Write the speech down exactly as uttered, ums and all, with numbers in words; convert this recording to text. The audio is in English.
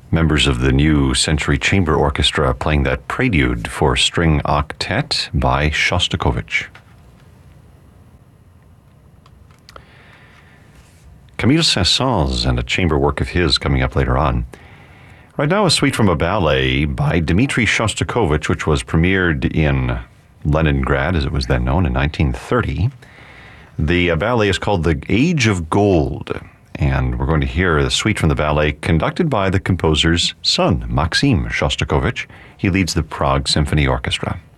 members of the New Century Chamber Orchestra playing that Prelude for String Octet by Shostakovich. Camille Saint-Saëns and a chamber work of his coming up later on. Right now, a suite from a ballet by Dmitri Shostakovich, which was premiered in Leningrad, as it was then known, in nineteen thirty. The ballet is called The Age of Gold, and we're going to hear the suite from the ballet conducted by the composer's son, Maxim Shostakovich. He leads the Prague Symphony Orchestra.